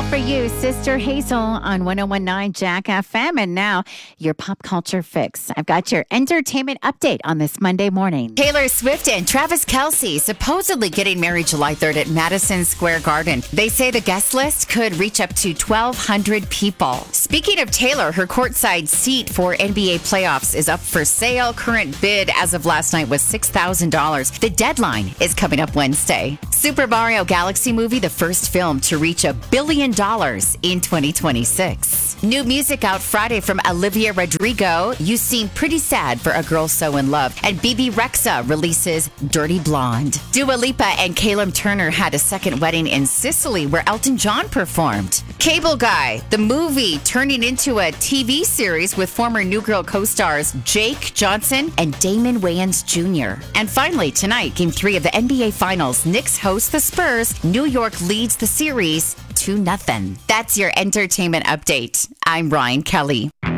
all for you, Sister Hazel on 1019 Jack FM. And now, your pop culture fix. I've got your entertainment update on this Monday morning. Taylor Swift and Travis Kelce supposedly getting married July 3rd at Madison Square Garden. They say the guest list could reach up to 1,200 people. Speaking of Taylor, her courtside seat for NBA playoffs is up for sale. Current bid as of last night was $6,000. The deadline is coming up Wednesday. Super Mario Galaxy movie, the first film to reach $1 billion in 2026. New music out Friday from Olivia Rodrigo. You Seem Pretty Sad for a Girl So in Love. And BB Rexa releases Dirty Blonde. Dua Lipa and Caleb Turner had a second wedding in Sicily where Elton John performed. Cable Guy, the movie turning into a TV series with former New Girl co-stars Jake Johnson and Damon Wayans Jr. And finally, tonight, Game 3 of the NBA Finals. Knicks host the Spurs. New York leads the series 2-0. That's your entertainment update. I'm Ryan Kelly.